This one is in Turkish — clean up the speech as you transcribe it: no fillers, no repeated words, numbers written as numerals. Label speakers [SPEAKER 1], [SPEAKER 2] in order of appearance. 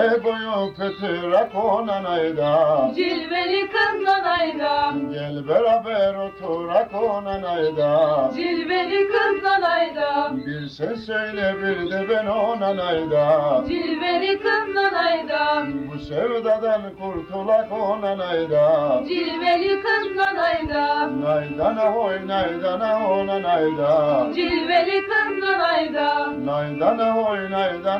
[SPEAKER 1] Boyu kıtırak olan ayda,
[SPEAKER 2] Cilveli kızlan ayda,
[SPEAKER 1] gel beraber oturak olan ayda.
[SPEAKER 2] cilveli kızlan ayda,
[SPEAKER 1] Bir sen söyle bir de ben olan ayda.
[SPEAKER 2] cilveli kızlan ayda,
[SPEAKER 1] Bu sevdadan kurtulak olan ayda.
[SPEAKER 2] cilveli kızlan ayda,
[SPEAKER 1] Naydana hoy naydana olan ayda.
[SPEAKER 2] cilveli kızlan ayda,
[SPEAKER 1] Naydana hoy naydana